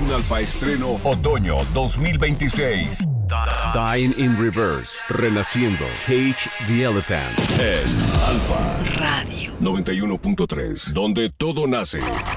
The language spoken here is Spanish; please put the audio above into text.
un alfa estreno otoño 2026. Dying in Reverse, renaciendo. Cage the Elephant. En Alfa Radio 91.3, donde todo nace.